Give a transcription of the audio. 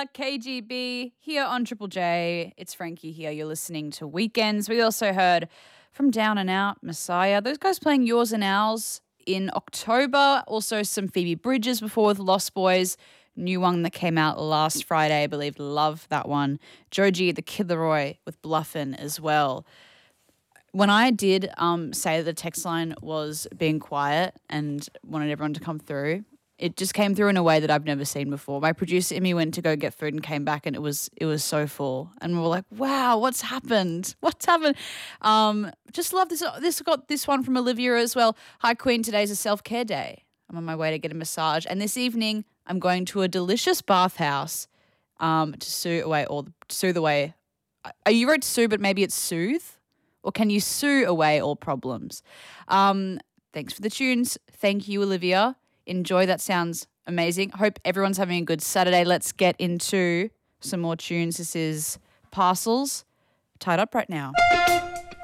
Olivia, KGB, here on Triple J. It's Frankie here. You're listening to Weekends. We also heard from Down and Out, Messiah. Those guys playing Yours and Ours in October. Also some Phoebe Bridgers before with Lost Boys. New one that came out last Friday, I believe. Love that one. Joji, the Kid Laroi with Bluffin' as well. When I did say that the text line was being quiet and wanted everyone to come through, it just came through in a way that I've never seen before. My producer, Emmy, went to go get food and came back and it was so full. And we were like, wow, what's happened? What's happened? Just love this. Got this one from Olivia as well. Hi, Queen. Today's a self-care day. I'm on my way to get a massage. And this evening, I'm going to a delicious bathhouse to soothe away. You wrote sue, but maybe it's soothe? Or can you sue away all problems? Thanks for the tunes. Thank you, Olivia. Enjoy. That sounds amazing. Hope everyone's having a good Saturday. Let's get into some more tunes. This is Parcels, Tied Up Right Now.